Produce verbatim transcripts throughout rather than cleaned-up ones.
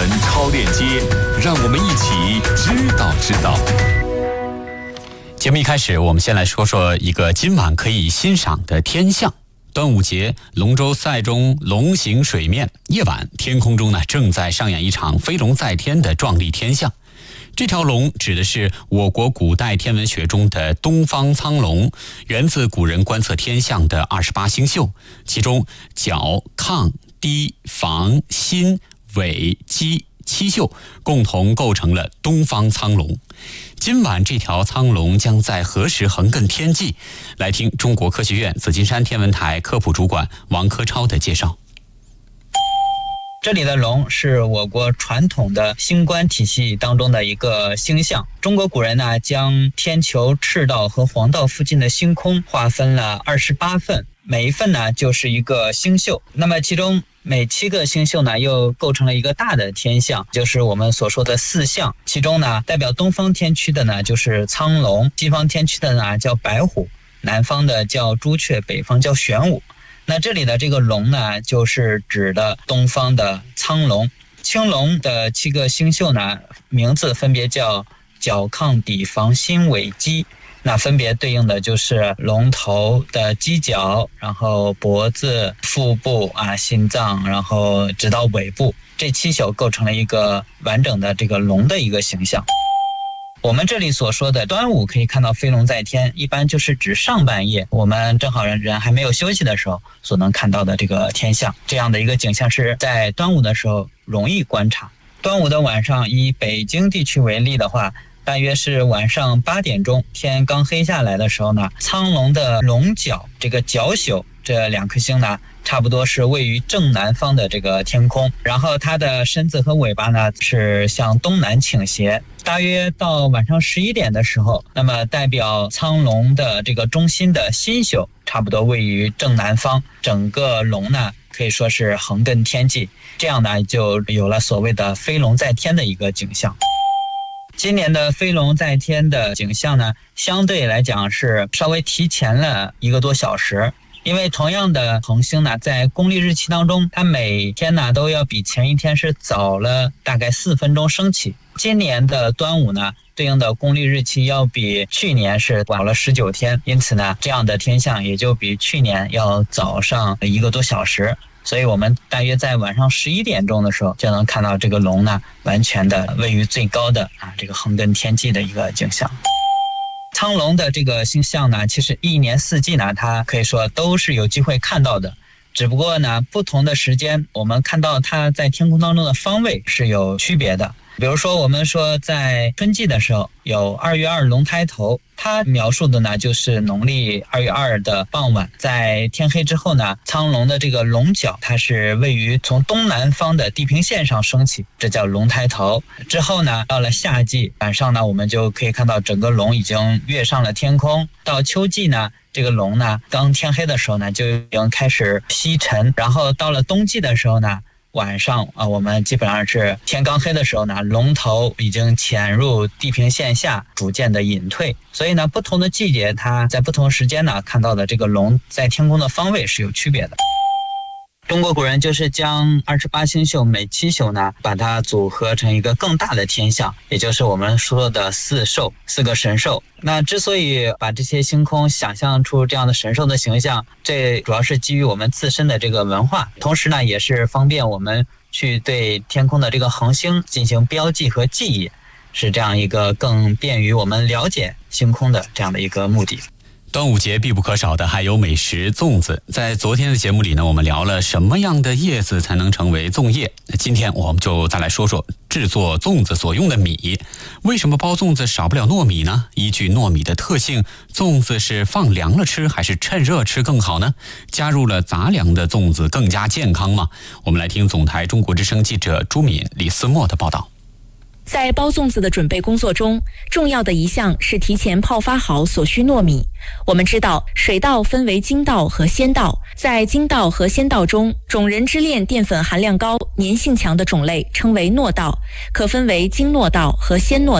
闻超链接，让我们一起知道知道。节目一开始，我们先来说说一个今晚可以欣赏的天象。端午节，龙舟赛中龙行水面，夜晚天空中呢正在上演一场飞龙在天的壮丽天象。这条龙指的是我国古代天文学中的东方苍龙，源自古人观测天象的二十八星宿，其中角、亢、氐、房、心、尾、箕七宿共同构成了东方苍龙。今晚这条苍龙将在何时横亘天际？来听中国科学院紫金山天文台科普主管王科超的介绍。 这里的龙是我国传统的星官体系当中的一个星象。中国古人呢，将天球、赤道和黄道附近的星空划分了二十八份，每一份呢就是一个星宿。那么其中每七个星宿呢，又构成了一个大的天象，就是我们所说的四象。其中呢，代表东方天区的呢就是苍龙，西方天区的呢叫白虎，南方的叫朱雀，北方叫玄武。那这里的这个龙呢，就是指的东方的苍龙。青龙的七个星宿呢，名字分别叫角、亢、氐、房、心、尾、箕，那分别对应的就是龙头的犄角，然后脖子、腹部啊、心脏，然后直到尾部，这七宿构成了一个完整的这个龙的一个形象。我们这里所说的端午可以看到飞龙在天，一般就是指上半夜我们正好人还没有休息的时候所能看到的这个天象。这样的一个景象是在端午的时候容易观察。端午的晚上，以北京地区为例的话，大约是晚上八点钟，天刚黑下来的时候呢，苍龙的龙角这个角宿这两颗星呢，差不多是位于正南方的这个天空，然后它的身子和尾巴呢是向东南倾斜。大约到晚上十一点的时候，那么代表苍龙的这个中心的心宿差不多位于正南方，整个龙呢可以说是横亘天际，这样呢就有了所谓的飞龙在天的一个景象。今年的飞龙在天的景象呢，相对来讲是稍微提前了一个多小时。因为同样的恒星呢，在公历日期当中，它每天呢都要比前一天是早了大概四分钟升起。今年的端午呢，对应的公历日期要比去年是晚了十九天，因此呢，这样的天象也就比去年要早上一个多小时。所以我们大约在晚上十一点钟的时候，就能看到这个龙呢，完全的位于最高的啊这个横亘天际的一个景象。苍龙的这个星象呢，其实一年四季呢，它可以说都是有机会看到的，只不过呢，不同的时间我们看到它在天空当中的方位是有区别的。比如说我们说在春季的时候有二月二龙抬头，它描述的呢就是农历二月二的傍晚，在天黑之后呢，苍龙的这个龙角它是位于从东南方的地平线上升起，这叫龙抬头。之后呢，到了夏季晚上呢，我们就可以看到整个龙已经跃上了天空。到秋季呢，这个龙呢刚天黑的时候呢就已经开始西沉，然后到了冬季的时候呢，晚上啊，我们基本上是天刚黑的时候呢，龙头已经潜入地平线下，逐渐的隐退。所以呢，不同的季节，它在不同时间呢，看到的这个龙在天空的方位是有区别的。中国古人就是将二十八星宿每七宿呢，把它组合成一个更大的天象，也就是我们说的四兽，四个神兽。那之所以把这些星空想象出这样的神兽的形象，这主要是基于我们自身的这个文化，同时呢，也是方便我们去对天空的这个恒星进行标记和记忆，是这样一个更便于我们了解星空的这样的一个目的。 端午节必不可少的还有美食粽子。在昨天的节目里呢，我们聊了什么样的叶子才能成为粽叶。今天我们就再来说说制作粽子所用的米。为什么包粽子少不了糯米呢？依据糯米的特性，粽子是放凉了吃还是趁热吃更好呢？加入了杂粮的粽子更加健康吗？我们来听总台中国之声记者朱敏、李思墨的报道。 在包粽子的准备工作中，重要的一项是提前泡发好所需糯米。我们知道，水稻分为精稻和鲜稻，在精稻和鲜稻中，种仁支链淀粉含量高、粘性强的种类称为糯稻，可分为精糯稻和鲜糯稻。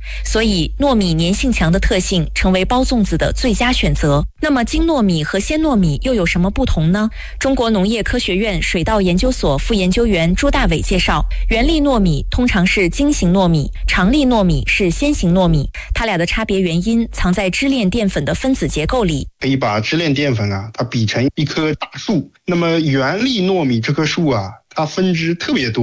所以糯米粘性强的特性成为包粽子的最佳选择。那么精糯米和鲜糯米又有什么不同呢？中国农业科学院水稻研究所副研究员朱大伟介绍，圆粒糯米通常是精型糯米，长粒糯米是鲜型糯米，它俩的差别原因藏在支链淀粉的分子结构里。 可以把支链淀粉啊，它比成一棵大树，那么圆粒糯米这棵树啊，它分支特别多。